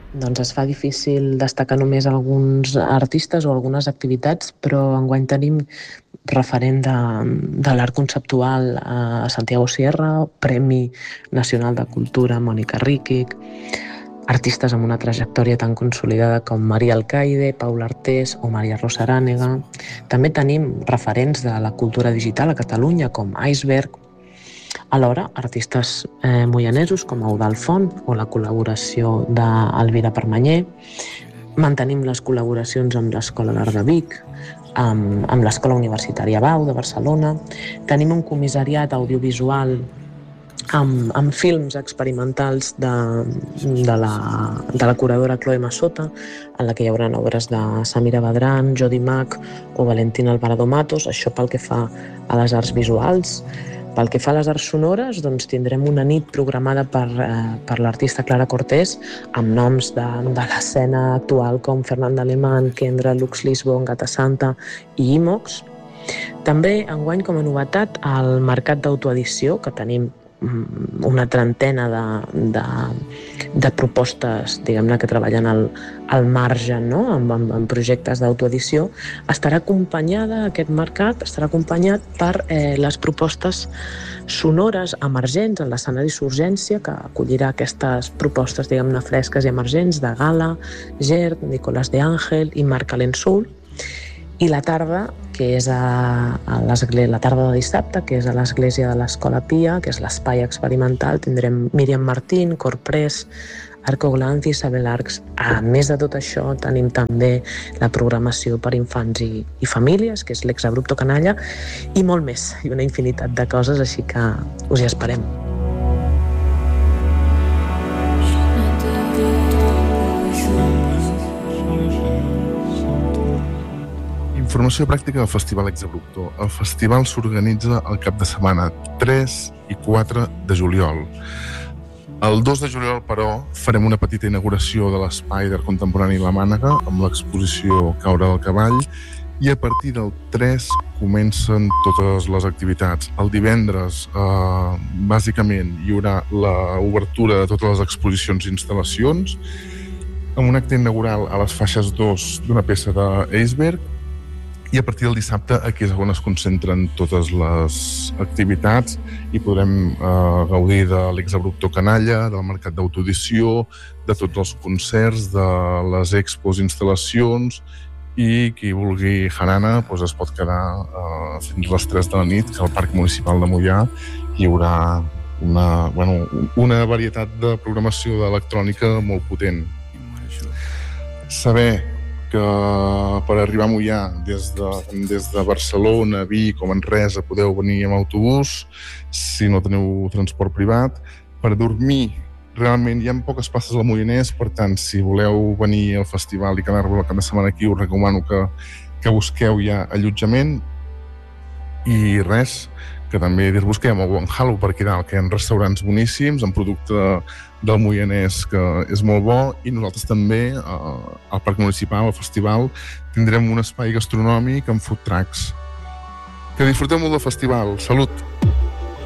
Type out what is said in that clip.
Doncs es fa difícil destacar només alguns artistes o algunes activitats, però enguany tenim referent de l'art conceptual a Santiago Sierra, Premi Nacional de Cultura Mònica Ríquic, artistes amb una trajectòria tan consolidada com Maria Alcaide, Paula Artés o Maria Rosa Arànega. També tenim referents de la cultura digital a Catalunya com Iceberg. Alhora, artistes moianesos com Eudald Font o la col·laboració d'Elvira Permanyer. Mantenim les col·laboracions amb l'Escola d'Art de Vic, amb l'Escola Universitària Bau de Barcelona. Tenim un comissariat audiovisual amb films experimentals de la curadora Chloe Massota, en la que hi haurà obres de Samira Badran, Jody Mack o Valentina Alvarado Matos, això pel que fa a les arts visuals. Pel que fa a les arts sonores, doncs tindrem una nit programada per l'artista Clara Cortés amb noms de l'escena actual com Fernanda Alemán, Kendra, Lux Lisbon, Gata Santa i Imox. També, enguany, com a novetat, al mercat d'autoedició, que tenim una trentena de propostes, diguem-ne, que treballen al marge, no? en projectes d'autoedició, estarà acompanyat per les propostes sonores emergents en l'escenari Surgència, que acollirà aquestes propostes, diguem-ne, fresques i emergents de Gala, Gert, Nicolás de Ángel i Marc Alensoul. I la tarda, que és la tarda de dissabte, que és a l'Església de l'Escola Pia, que és l'espai experimental, tindrem Míriam Martín, Corprès, Arco Glanz i Isabel Arcs. A més de tot això, tenim també la programació per infants i famílies, que és l'Exabrupto Canalla, i molt més, i una infinitat de coses, així que us hi esperem. Informació pràctica del Festival Exabrupto. El festival s'organitza el cap de setmana 3 i 4 de juliol. El 2 de juliol, però, farem una petita inauguració de l'Espai d'Art Contemporani La Mànega amb l'exposició Caure del Cavall, i a partir del 3 comencen totes les activitats. El divendres, bàsicament, hi haurà l'obertura de totes les exposicions i instal·lacions, amb un acte inaugural a les faixes 2 d'una peça d'Eisberg, i a partir del dissabte aquí és on es concentren totes les activitats i podrem gaudir de l'Exabrupto Canalla, del mercat d'autoedició, de tots els concerts, de les expos, instal·lacions, i qui vulgui jarana es pot quedar fins les 3 de la nit, que al Parc Municipal de Moià hi haurà una varietat de programació d'electrònica molt potent. Saber que per arribar a Moià des de Barcelona, Vic o Manresa podeu venir amb autobús si no teniu transport privat. Per dormir realment hi ha poques places al Moianès, per tant, si voleu venir al festival i quedar-vos el cap de setmana aquí, us recomano que busqueu ja allotjament. I res, que també dir-vos que hi ha molt bon halo per aquí dalt, que hi ha restaurants boníssims amb producte del Moianès que és molt bo, i nosaltres també al Parc Municipal, al festival, tindrem un espai gastronòmic amb food trucks. Que disfruteu molt del festival. Salut!